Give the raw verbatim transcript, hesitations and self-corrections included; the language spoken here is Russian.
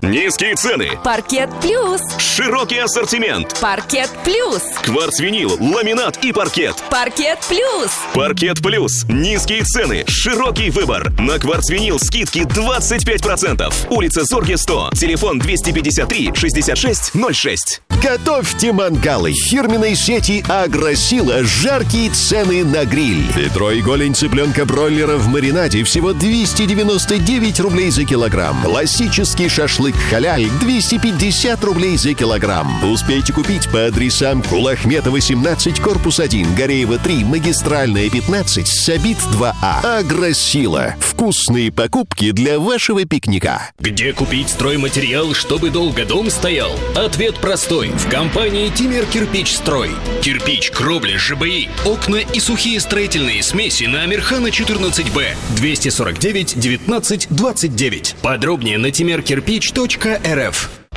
Низкие цены. Паркет Плюс. Широкий ассортимент. Паркет Плюс. Кварцвинил, ламинат и паркет. Паркет Плюс. Паркет Плюс. Низкие цены. Широкий выбор. На кварцвинил скидки двадцать пять процентов. Улица Зорге, сто. Телефон двести пятьдесят три шестьдесят шесть ноль шесть. Готовьте мангалы. Фирменной сети «Агросила» жаркие цены на гриль. Бедро и голень цыпленка-бройлера в маринаде всего двести девяносто девять рублей за килограмм. Классический шашлык халяль двести пятьдесят рублей за килограмм. Успейте купить по адресам Кулахметова, семнадцать, корпус один, Гореева три, Магистральная пятнадцать, Сабит два А. «Агросила». Вкусные покупки для вашего пикника. Где купить стройматериал, чтобы долго дом стоял? Ответ простой. В компании «Тимер Кирпич Строй». Кирпич, кровля, ЖБИ, окна и сухие строительные смеси на Амирхана четырнадцать Б. двести сорок девять девятнадцать двадцать девять. Подробнее на тимер кирпич точка эр эф.